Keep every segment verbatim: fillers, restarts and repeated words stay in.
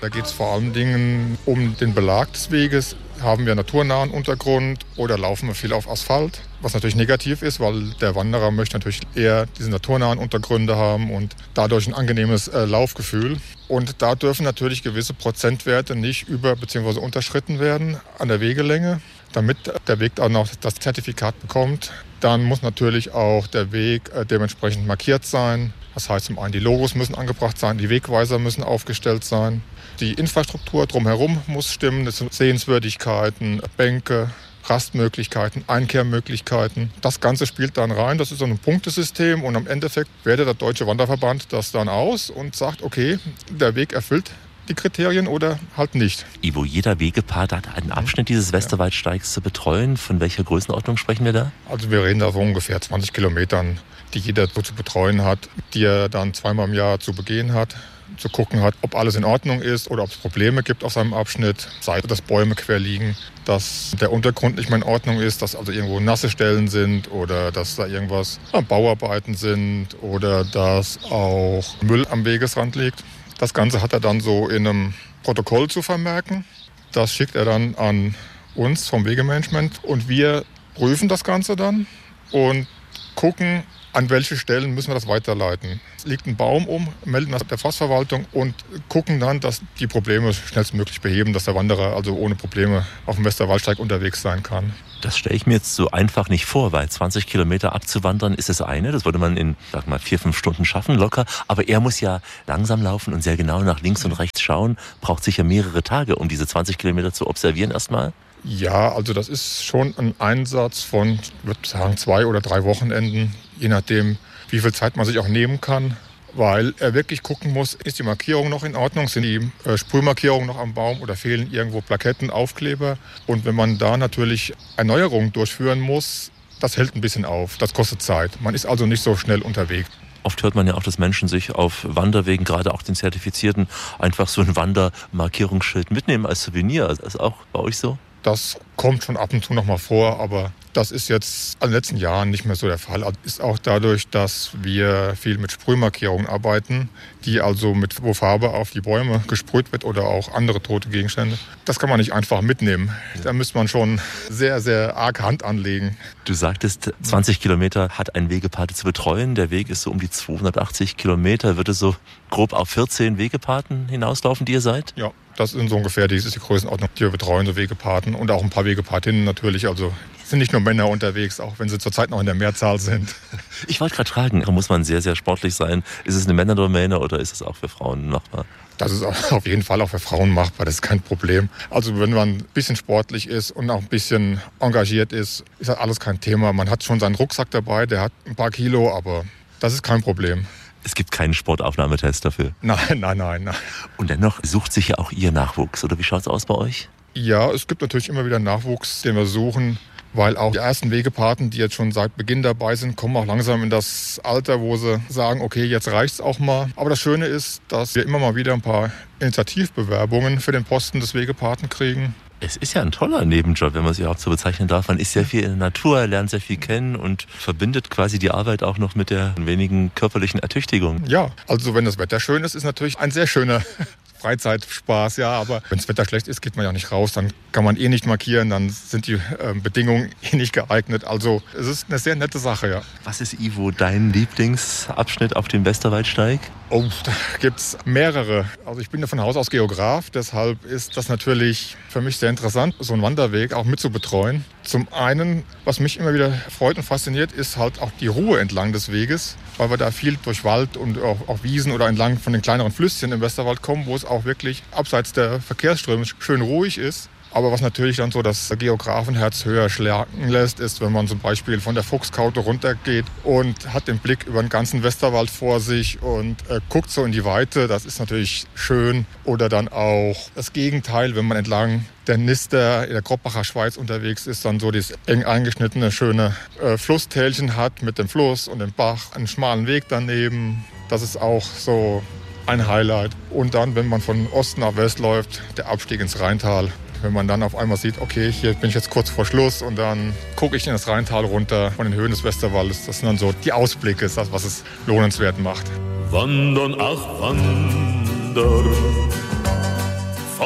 Da geht es vor allen Dingen um den Belag des Weges. Haben wir naturnahen Untergrund oder laufen wir viel auf Asphalt? Was natürlich negativ ist, weil der Wanderer möchte natürlich eher diese naturnahen Untergründe haben und dadurch ein angenehmes äh, Laufgefühl. Und da dürfen natürlich gewisse Prozentwerte nicht über- bzw. unterschritten werden an der Wegelänge, damit der Weg auch noch das Zertifikat bekommt. Dann muss natürlich auch der Weg äh, dementsprechend markiert sein. Das heißt, zum einen die Logos müssen angebracht sein, die Wegweiser müssen aufgestellt sein. Die Infrastruktur drumherum muss stimmen, das sind Sehenswürdigkeiten, Bänke, Rastmöglichkeiten, Einkehrmöglichkeiten. Das Ganze spielt dann rein, das ist so ein Punktesystem und am Endeffekt wertet der Deutsche Wanderverband das dann aus und sagt, okay, der Weg erfüllt die Kriterien oder halt nicht. Ivo, jeder Wegepate hat einen Abschnitt dieses Westerwaldsteigs zu betreuen. Von welcher Größenordnung sprechen wir da? Also wir reden da so ungefähr zwanzig Kilometern, die jeder so zu betreuen hat, die er dann zweimal im Jahr zu begehen hat, zu gucken hat, ob alles in Ordnung ist oder ob es Probleme gibt auf seinem Abschnitt, sei es, dass Bäume quer liegen, dass der Untergrund nicht mehr in Ordnung ist, dass also irgendwo nasse Stellen sind oder dass da irgendwas ja, Bauarbeiten sind oder dass auch Müll am Wegesrand liegt. Das Ganze hat er dann so in einem Protokoll zu vermerken. Das schickt er dann an uns vom Wegemanagement und wir prüfen das Ganze dann und gucken, an welche Stellen müssen wir das weiterleiten. Es liegt ein Baum um, melden das der Forstverwaltung und gucken dann, dass die Probleme schnellstmöglich beheben, dass der Wanderer also ohne Probleme auf dem Westerwaldsteig unterwegs sein kann. Das stelle ich mir jetzt so einfach nicht vor, weil zwanzig Kilometer abzuwandern ist das eine. Das würde man in, sag mal, vier, fünf Stunden schaffen, locker. Aber er muss ja langsam laufen und sehr genau nach links und rechts schauen. Braucht sicher mehrere Tage, um diese zwanzig Kilometer zu observieren erstmal. Ja, also das ist schon ein Einsatz von, ich würde sagen, zwei oder drei Wochenenden, je nachdem, wie viel Zeit man sich auch nehmen kann, weil er wirklich gucken muss, ist die Markierung noch in Ordnung, sind die äh, Sprühmarkierungen noch am Baum oder fehlen irgendwo Plaketten, Aufkleber. Und wenn man da natürlich Erneuerungen durchführen muss, das hält ein bisschen auf, das kostet Zeit. Man ist also nicht so schnell unterwegs. Oft hört man ja auch, dass Menschen sich auf Wanderwegen, gerade auch den zertifizierten, einfach so ein Wandermarkierungsschild mitnehmen als Souvenir. Ist das auch bei euch so? Das kommt schon ab und zu noch mal vor, aber das ist jetzt in den letzten Jahren nicht mehr so der Fall. Ist auch dadurch, dass wir viel mit Sprühmarkierungen arbeiten, die also mit wo Farbe auf die Bäume gesprüht wird oder auch andere tote Gegenstände. Das kann man nicht einfach mitnehmen. Da müsste man schon sehr, sehr arg Hand anlegen. Du sagtest, zwanzig Kilometer hat ein Wegepate zu betreuen. Der Weg ist so um die zweihundertachtzig Kilometer. Wird es so grob auf vierzehn Wegepaten hinauslaufen, die ihr seid? Ja. Das sind so ungefähr, das ist die Größenordnung, die wir betreuen, so Wegepaten und auch ein paar Wegepatinnen natürlich. Also sind nicht nur Männer unterwegs, auch wenn sie zurzeit noch in der Mehrzahl sind. Ich wollte gerade fragen, da muss man sehr, sehr sportlich sein. Ist es eine Männerdomäne oder ist es auch für Frauen machbar? Das ist auf jeden Fall auch für Frauen machbar, das ist kein Problem. Also wenn man ein bisschen sportlich ist und auch ein bisschen engagiert ist, ist das alles kein Thema. Man hat schon seinen Rucksack dabei, der hat ein paar Kilo, aber das ist kein Problem. Es gibt keinen Sportaufnahmetest dafür? Nein, nein, nein, nein. Und dennoch sucht sich ja auch ihr Nachwuchs, oder wie schaut es aus bei euch? Ja, es gibt natürlich immer wieder Nachwuchs, den wir suchen, weil auch die ersten Wegepaten, die jetzt schon seit Beginn dabei sind, kommen auch langsam in das Alter, wo sie sagen, okay, jetzt reicht's auch mal. Aber das Schöne ist, dass wir immer mal wieder ein paar Initiativbewerbungen für den Posten des Wegepaten kriegen. Es ist ja ein toller Nebenjob, wenn man es überhaupt so bezeichnen darf. Man ist sehr viel in der Natur, lernt sehr viel kennen und verbindet quasi die Arbeit auch noch mit der wenigen körperlichen Ertüchtigung. Ja, also wenn das Wetter schön ist, ist natürlich ein sehr schöner Freizeitspaß, ja, aber wenn das Wetter schlecht ist, geht man ja nicht raus, dann kann man eh nicht markieren, dann sind die äh, Bedingungen eh nicht geeignet. Also es ist eine sehr nette Sache, ja. Was ist, Ivo, dein Lieblingsabschnitt auf dem Westerwaldsteig? Oh, da gibt's mehrere. Also ich bin ja von Haus aus Geograf, deshalb ist das natürlich für mich sehr interessant, so einen Wanderweg auch mitzubetreuen. Zum einen, was mich immer wieder freut und fasziniert, ist halt auch die Ruhe entlang des Weges, weil wir da viel durch Wald und auch, auch Wiesen oder entlang von den kleineren Flüsschen im Westerwald kommen, wo es auch wirklich abseits der Verkehrsströme schön ruhig ist. Aber was natürlich dann so das Geografenherz höher schlagen lässt, ist, wenn man zum Beispiel von der Fuchskaute runtergeht und hat den Blick über den ganzen Westerwald vor sich und äh, guckt so in die Weite. Das ist natürlich schön. Oder dann auch das Gegenteil, wenn man entlang der Nister in der Kroppacher Schweiz unterwegs ist, dann so dieses eng eingeschnittene, schöne äh, Flusstälchen hat mit dem Fluss und dem Bach, einen schmalen Weg daneben. Das ist auch so ein Highlight. Und dann, wenn man von Osten nach West läuft, der Abstieg ins Rheintal. Wenn man dann auf einmal sieht, okay, hier bin ich jetzt kurz vor Schluss und dann gucke ich in das Rheintal runter von den Höhen des Westerwaldes. Das sind dann so die Ausblicke, ist das, was es lohnenswert macht. Wandern, ach Wandern,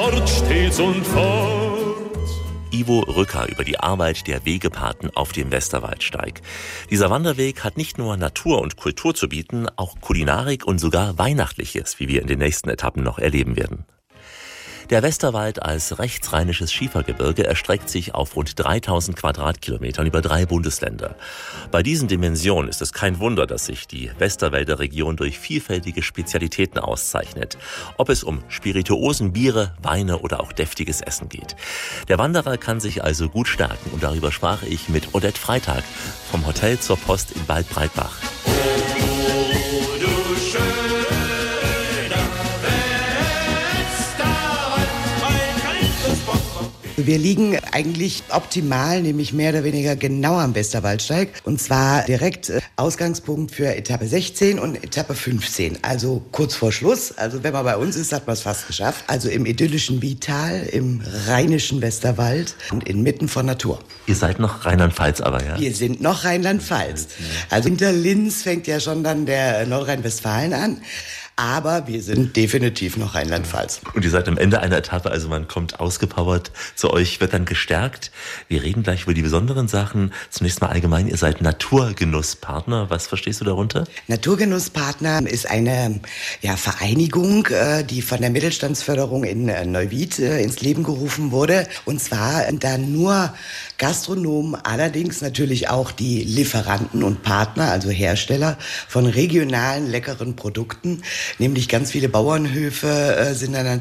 fort stets und fort. Ivo Rücker über die Arbeit der Wegepaten auf dem Westerwaldsteig. Dieser Wanderweg hat nicht nur Natur und Kultur zu bieten, auch Kulinarik und sogar Weihnachtliches, wie wir in den nächsten Etappen noch erleben werden. Der Westerwald als rechtsrheinisches Schiefergebirge erstreckt sich auf rund dreitausend Quadratkilometern über drei Bundesländer. Bei diesen Dimensionen ist es kein Wunder, dass sich die Westerwälder Region durch vielfältige Spezialitäten auszeichnet. Ob es um Spirituosen, Biere, Weine oder auch deftiges Essen geht. Der Wanderer kann sich also gut stärken und darüber sprach ich mit Odette Freitag vom Hotel zur Post in Waldbreitbach. Wir liegen eigentlich optimal, nämlich mehr oder weniger genau am Westerwaldsteig. Und zwar direkt Ausgangspunkt für Etappe sechzehn und Etappe fünfzehn. Also kurz vor Schluss. Also wenn man bei uns ist, hat man es fast geschafft. Also im idyllischen Bietal, im rheinischen Westerwald und inmitten von Natur. Ihr seid noch Rheinland-Pfalz aber, ja? Wir sind noch Rheinland-Pfalz. Also hinter Linz fängt ja schon dann der Nordrhein-Westfalen an. Aber wir sind definitiv noch Rheinland-Pfalz. Und ihr seid am Ende einer Etappe, also man kommt ausgepowert zu euch, wird dann gestärkt. Wir reden gleich über die besonderen Sachen. Zunächst mal allgemein, ihr seid Naturgenusspartner. Was verstehst du darunter? Naturgenusspartner ist eine ja, Vereinigung, die von der Mittelstandsförderung in Neuwied ins Leben gerufen wurde. Und zwar da nur Gastronomen, allerdings natürlich auch die Lieferanten und Partner, also Hersteller von regionalen, leckeren Produkten. Nämlich ganz viele Bauernhöfe äh, sind dann